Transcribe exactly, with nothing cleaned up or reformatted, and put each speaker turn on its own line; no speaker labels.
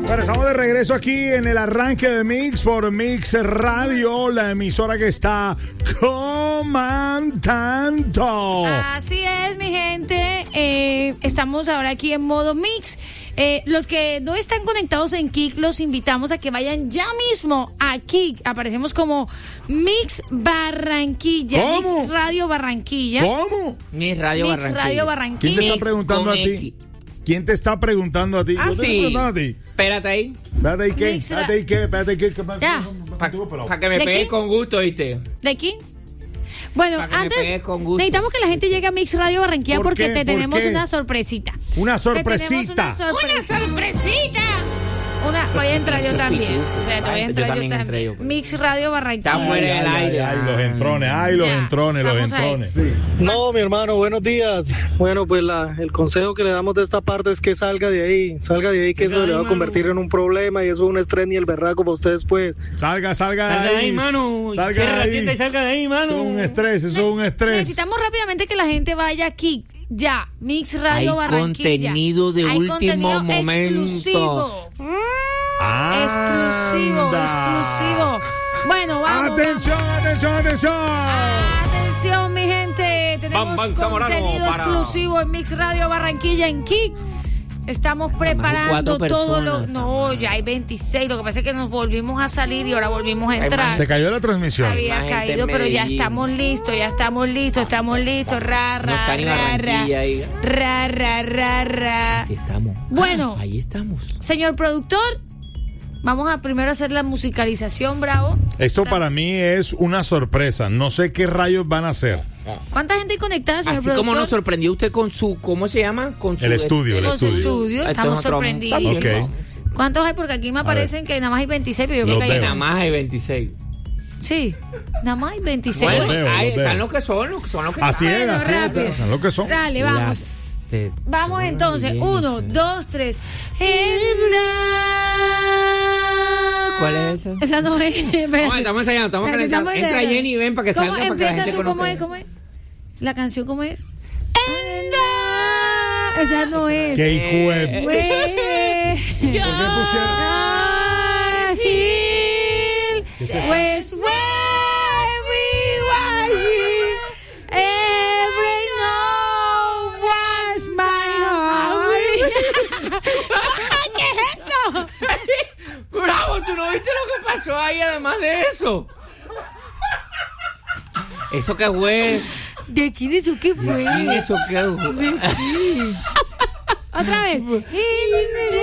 Bueno, estamos de regreso aquí en el arranque de Mix por Mix Radio, la emisora que está comandando.
Así es, mi gente. Eh, estamos ahora aquí en modo Mix. Eh, los que no están conectados en Kik, los invitamos a que vayan ya mismo a Kik. Aparecemos como Mix Barranquilla.
¿Cómo?
Mix Radio Barranquilla.
¿Cómo?
Mix Radio
Mix
Barranquilla.
Radio
¿Quién
Barranquilla.
te está
Mix
preguntando a
con
ti?
X.
¿Quién te está preguntando a ti?
Ah,
Yo te estoy
sí.
preguntando a ti.
Espérate ahí.
Espérate, ¿y qué?
Mix Ra-
Espérate, ¿y qué? Espérate, ¿y qué? ¿Qué pasa?
Ya.
Para
Pa,
que me
¿De
pegues
quién?
con gusto, ¿viste?
¿De aquí? Bueno,
Pa' que me
antes
pegues con gusto.
necesitamos que la gente llegue a Mix Radio Barranquilla
¿Por
porque
qué?
te
¿Por
tenemos
qué?
una sorpresita.
Una
Te tenemos
sorpresita.
una sorpresita. ¡Una sorpresita! Una, voy a entrar yo
Eso es
también.
pitufo.
Espérate, voy a
Ay,
entrar
yo
yo
también entré
también.
yo, pues.
Mix Radio Barranquilla.
Está fuera del
Ay,
aire.
ay, los entrones, ay, los
Ya,
entrones, los
estamos ahí.
entrones.
No, mi hermano, buenos días. Bueno, pues la, el consejo que le damos de esta parte es que salga de ahí, salga de ahí, que eso le va a convertir en un problema y eso es un estrés ni el berraco para ustedes, pues.
Salga, salga,
Salga de ahí, mano.
Salga
Cierra
de
la
ahí.
tienda y salga de ahí, mano.
Eso es un estrés, eso es un estrés.
Necesitamos rápidamente que la gente vaya aquí. Ya, Mix Radio
Hay
Barranquilla.
contenido de
Hay
último
contenido
momento.
exclusivo.
Anda.
Exclusivo, exclusivo. Bueno, vamos.
Atención, atención, atención.
vamos. Atención, mi gente. Tenemos
Bam, bam, Zamorano,
contenido
para.
exclusivo en Mix Radio Barranquilla en Kik. Estamos preparando
cuatro
todo lo.
personas.
No, ya hay veintiséis. Lo que pasa es que nos volvimos a salir y ahora volvimos a entrar.
Se cayó la
Se
transmisión.
había
Más gente
caído,
en
pero ya
Medellín.
estamos listos, ya estamos listos, estamos listos. Ra,
No
ra,
está ni
ra, ra.
Barranquilla ahí.
Ra, ra, ra, ra.
Así estamos.
Bueno.
Ah, ahí estamos.
Señor productor, vamos a primero hacer la musicalización, Bravo.
Esto para mí es una sorpresa. No sé qué rayos van a hacer.
¿Cuánta gente hay conectada, señor
Así
productor?
como nos sorprendió usted con su, ¿cómo se llama? Con su
El estudio, el
Con su
estudio.
estudio,
Esto
estamos
es otro-
sorprendidos.
Está bien,
Ok.
¿no?
¿Cuántos hay? Porque aquí me aparecen que nada más hay veintiséis, pero yo creo
Los
que hay
veo.
Nada más hay veintiséis.
Sí, nada más hay veintiséis.
Bueno,
veo,
ahí
los veo.
están los que son, los que son los que
Así es,
Bueno,
así es.
rápido.
Son lo que son.
Dale, vamos.
Las de-
Vamos entonces. Uno, dos, tres.
¿Cuál es esa?
Esa no es. Espérate.
No, estamos ensayando, estamos
Espérate,
calentando.
estamos
Entra
ensayando.
Jenny y ven para que
¿Cómo
salga, para que la
empieza
gente
tú? ¿Cómo
conozca.
es? ¿Cómo es? ¿La canción cómo es? Esa no es.
Qué hijo de...
Eh,
Güey.
¿Por qué pusieron?
Ah, Hill, pues where we watching, every no was my heart. ¿Qué es eso?
Bravo, ¿tú no viste lo que pasó ahí además de eso? ¿Eso qué fue?
¿De quién es eso? ¿Qué fue?
¿Eso qué fue?
Otra vez.